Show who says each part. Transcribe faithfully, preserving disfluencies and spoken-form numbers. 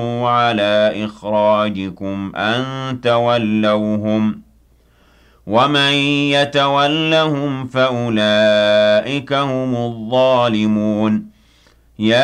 Speaker 1: على إخراجكم أن تولوهم ومن يتولهم فأولئك هم الظالمون